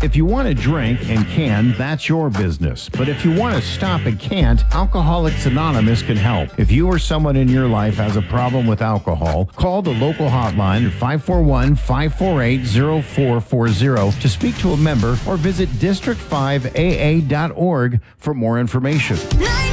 If you want to drink and can, that's your business. But if you want to stop and can't, Alcoholics Anonymous can help. If you or someone in your life has a problem with alcohol, call the local hotline at 541-548-0440 to speak to a member or visit district5aa.org for more information.